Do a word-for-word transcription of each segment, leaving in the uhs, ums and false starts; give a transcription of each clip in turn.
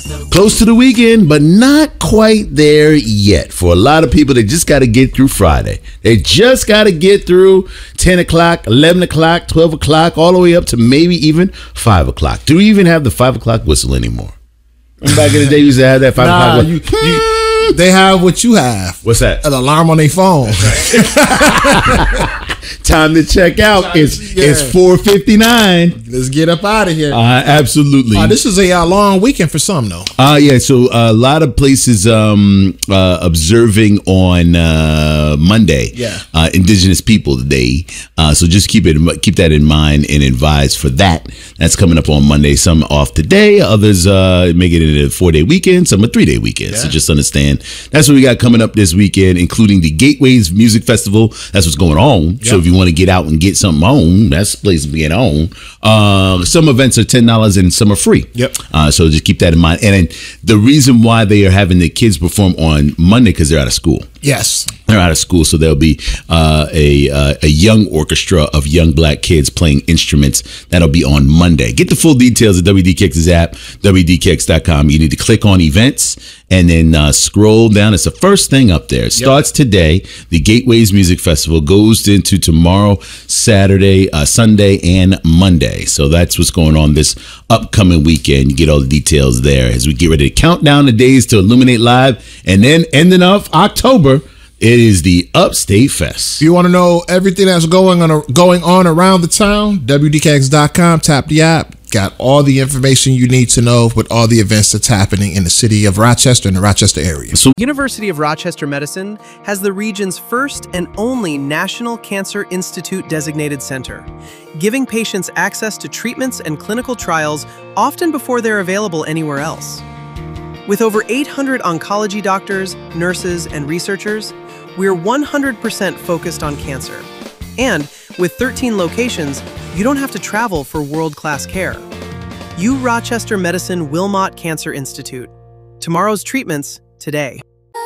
Close to the weekend, but not quite there yet. For a lot of people, they just got to get through Friday. They just got to get through ten o'clock, eleven o'clock, twelve o'clock, all the way up to maybe even five o'clock. Do we even have the five o'clock whistle anymore? Back in the day, we used to have that five nah, o'clock you, whistle. You, they have what you have. What's that? An alarm on their phone. Time to check out. It's yeah. it's four fifty-nine. Let's get up out of here. Uh, absolutely. Uh, this is a uh, long weekend for some, though. Uh, yeah, so uh, a lot of places um, uh, observing on uh, Monday. Yeah. Uh, Indigenous People Day. Uh, so just keep it keep that in mind and advise for that. That's coming up on Monday. Some off today. Others uh, make it in a four-day weekend. Some a three-day weekend. Yeah. So just understand. That's what we got coming up this weekend, including the Gateways Music Festival. That's what's going on. Yep. So if you want to get out and get something on, that's the place to get on. Um, some events are ten dollars and some are free. Yep. Uh, so just keep that in mind. And then the reason why they are having the kids perform on Monday, because they're out of school. Yes. They're out of school, so there'll be uh, a uh, a young orchestra of young black kids playing instruments. That'll be on Monday. Get the full details at W D K X's app, W D K X dot com. You need to click on events and then uh, scroll down. It's the first thing up there. It starts yep. today. The Gateways Music Festival goes into tomorrow, Saturday, uh, Sunday, and Monday. So that's what's going on this upcoming weekend. You get all the details there as we get ready to count down the days to Illuminate Live, and then ending off October. It is the Upstate Fest. If you want to know everything that's going on going on around the town, W D K X dot com, tap the app. Got all the information you need to know with all the events that's happening in the city of Rochester and the Rochester area. So, University of Rochester Medicine has the region's first and only National Cancer Institute designated center, giving patients access to treatments and clinical trials often before they're available anywhere else. With over eight hundred oncology doctors, nurses, and researchers, we're one hundred percent focused on cancer. And with thirteen locations, you don't have to travel for world-class care. U Rochester Medicine Wilmot Cancer Institute. Tomorrow's treatments, today.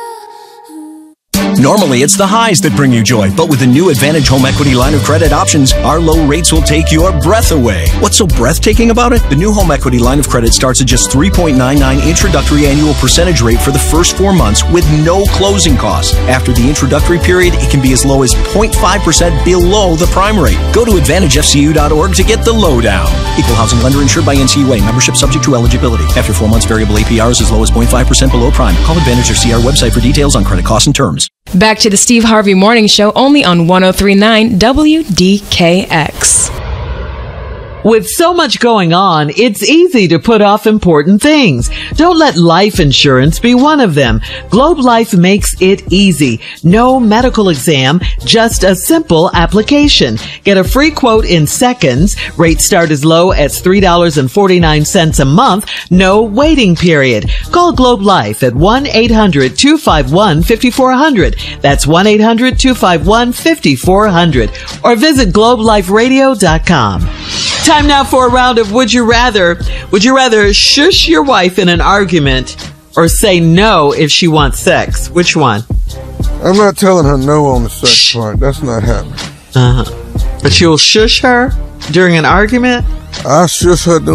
Normally, it's the highs that bring you joy, but with the new Advantage Home Equity line of credit options, our low rates will take your breath away. What's so breathtaking about it? The new Home Equity line of credit starts at just three point nine nine introductory annual percentage rate for the first four months with no closing costs. After the introductory period, it can be as low as zero point five percent below the prime rate. Go to advantage f c u dot org to get the lowdown. Equal housing lender insured by N C U A. Membership subject to eligibility. After four months, variable A P Rs as low as zero point five percent below prime. Call Advantage or see our website for details on credit costs and terms. Back to the Steve Harvey Morning Show, only on one oh three point nine W D K X. With so much going on, it's easy to put off important things. Don't let life insurance be one of them. Globe Life makes it easy. No medical exam, just a simple application. Get a free quote in seconds. Rates start as low as three dollars and forty-nine cents a month. No waiting period. Call Globe Life at one eight hundred two five one five four zero zero. That's one eight hundred two five one five four zero zero. Or visit globe life radio dot com. Time now for a round of Would You Rather. Would you rather shush your wife in an argument or say no if she wants sex? Which one? I'm not telling her no on the sex Shh. part. That's not happening. Uh-huh. But you'll shush her during an argument? I'll shush her